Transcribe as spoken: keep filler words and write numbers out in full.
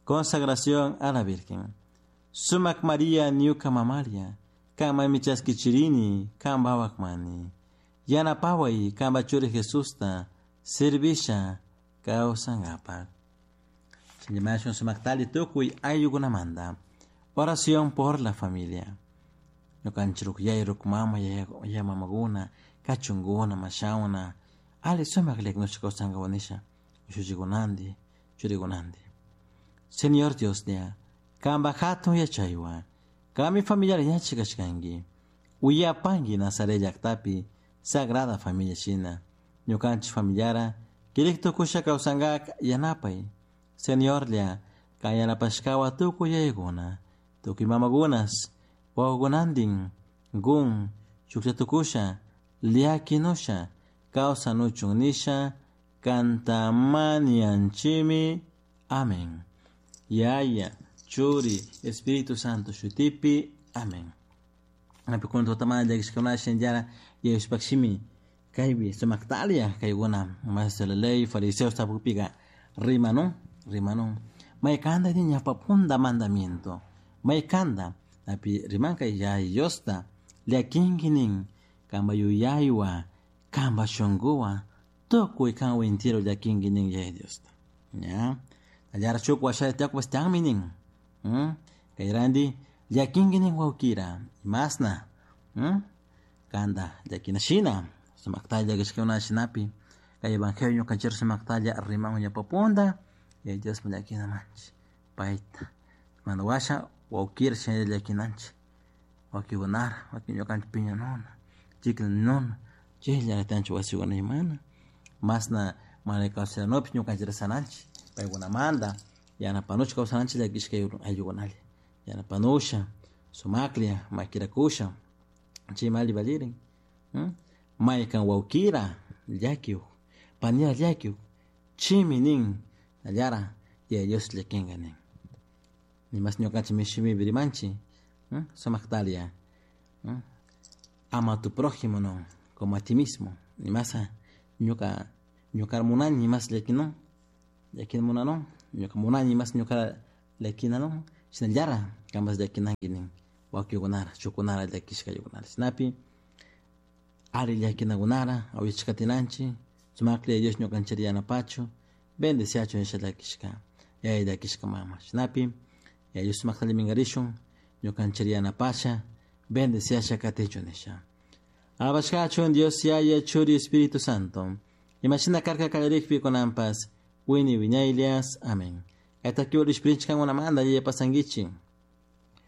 Consagración a la Virgen. Sumak María Niuka Mamaria, Kama Michaskichirini, Kamba Wakmani, Yana Pawai, Kamba Churi Jesusta, Servisha, Kao Sangapa. Señor Sumak Tali Tukui Ayugunamanda. Oración por la familia. No canchuruk ya irukmama ya mamaguna, kachunguna, mashauna, ale sumaklek no chico sangawanisha, shujigunandi, churigunandi. Señor Dios dea, kamba hato ya chaywa, kami familiar ya chikashkangi, uya pangi nasare yaktapi, sagrada familia china, no canch familiara, kilikto kusha kausangak yanapai. Señor lea, kayana pashkawa tuku ya iguna, tuki mamagunas, Wagunanding, gun, chukchatukusha, liakinosha, causa nuchungnisha, cantamanianchimi, amén. Yaya, churi, Espíritu Santo, shutipi, amén. Apikunto tamana de Gishkona Shenjara, Yeshpakshimi, Kaibi, Sumaktalia, Kaiguna, Maselei, Fariseos Tapupiga, Rimanon, Rimanon, Maikanda niña papunda mandamiento, Maikanda. Tapi rimanka yai yosta le kinginin kamba yuyaiwa kamba shongowa toko ikan entero de kinginin yai yosta ya ayara chokwa shay takwa staminin hm kairandi ya kinginin waukira masna hm kanda de kinashina samaktaja gishkona shinapi kay evangelio kancher samaktaja rimango nya poponda ya Dios me yakina manch paita cuando washa Wakir shen le kinanch, wakibunar, wakinyo kanch piña non, chicle non, chihla tancho wasiwana imana, masna mane kausela no piño kanch resananch, paiguna manda, yana panuch kausananch le gishke ayugonali, yana panusha, sumaklia, makirakusha, chimali balirin, hm, maikan wakira, yakiu, pania yakiu, chiminin, ayara, ya Dios le kinganin. Ni más no cachi mishimi birimanchi, ¿eh? Somaktalia, ¿eh? Ama a tu prójimo no, como a ti mismo. Ni más ñoka ñoka munan ni más lekino, lekin munano, ñoka munan ni más ñoka lekinano, sin yara, camas de kinanginin, wakigunara, chokunara de kishkayugunara. Snapi, ari lekinagunara, awichkatinanchi, sumakle Dios ñoka ancheriana pacho, bende siacho en shalakishka, ya de kishka mama. Snapi, ya yo sumak tali mingarishon, yo canchería na pasha, bende sea shacatecho nesha. Abashkacho en Dios ya ya churi Espíritu Santo. Imagina carga calerik con ampas, wini viñailias, amén. Esta que ori sprinch kan una manda ya pasangichi.